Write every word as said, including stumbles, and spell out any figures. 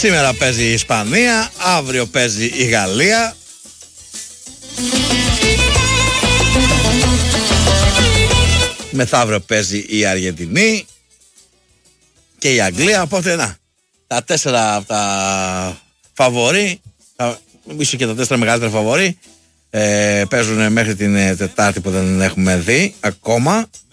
Σήμερα παίζει η Ισπανία, αύριο παίζει η Γαλλία. Μεθαύριο παίζει η Αργεντινή και η Αγγλία, οπότε να, τα τέσσερα από τα φαβορί, ίσως και τα τέσσερα μεγαλύτερα φαβορί, ε, παίζουν μέχρι την Τετάρτη που δεν έχουμε δει ακόμα.